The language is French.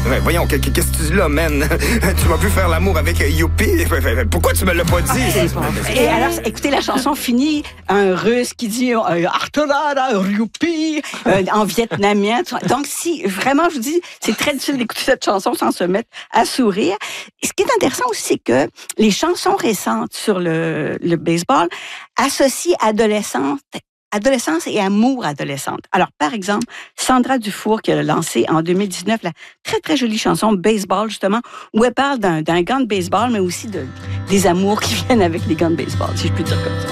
Voyons, qu'est-ce que tu dis là, man? Tu m'as pu faire l'amour avec Youpi? Pourquoi tu me l'as pas dit? Et alors, écoutez, la chanson finit, un Russe qui dit Artolada, Youpi, en vietnamien. Donc, si vraiment, je vous dis, c'est très difficile d'écouter cette chanson sans se mettre à sourire. Et ce qui est intéressant aussi, c'est que les chansons récentes sur le baseball associent adolescence et amour adolescente. Alors, par exemple, Sandra Dufour, qui a lancé en 2019 la très, très jolie chanson Baseball, justement, où elle parle d'un gant de baseball, mais aussi des amours qui viennent avec les gants de baseball, si je peux dire comme ça.